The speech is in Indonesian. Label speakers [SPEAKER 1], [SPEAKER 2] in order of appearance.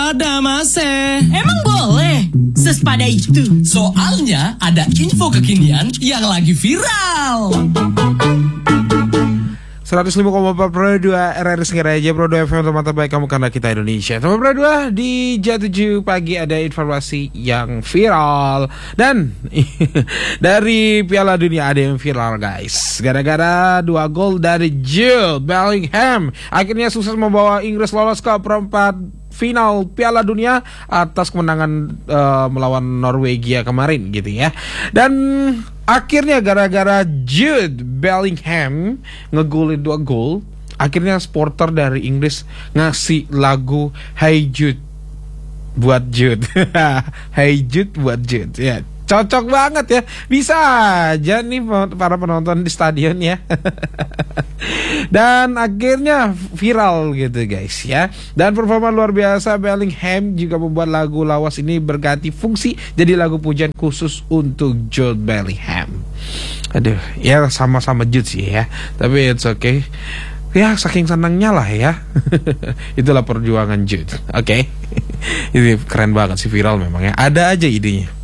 [SPEAKER 1] waspada Mas.
[SPEAKER 2] Emang boleh? Sespada itu.
[SPEAKER 1] Soalnya ada info kekinian yang lagi viral.
[SPEAKER 3] 105,4 Pro 2 RRI Singaraja Pro 2 FM, teman terbaik kamu karena kita Indonesia. Teman Pro 2, di jam 7 pagi ada informasi yang viral. Dan dari Piala Dunia ada yang viral guys. Gara-gara 2 gol dari Jude Bellingham, akhirnya sukses membawa Inggris lolos ke perempat final Piala Dunia atas kemenangan melawan Norwegia kemarin gitu ya. Dan akhirnya gara-gara Jude Bellingham ngegolin 2 gol, akhirnya supporter dari Inggris ngasih lagu Hey Jude buat Jude. Hey Jude buat Jude ya. Cocok banget ya. Bisa aja nih para penonton di stadion ya. Dan akhirnya viral gitu guys ya. Dan performa luar biasa Bellingham juga membuat lagu lawas ini berganti fungsi jadi lagu pujian khusus untuk Jude Bellingham. Aduh, ya sama-sama Jude sih ya. Tapi it's okay. Ya saking senangnya lah ya. Itulah perjuangan Jude. Oke. Ini keren banget sih, viral memang ya. Ada aja idenya.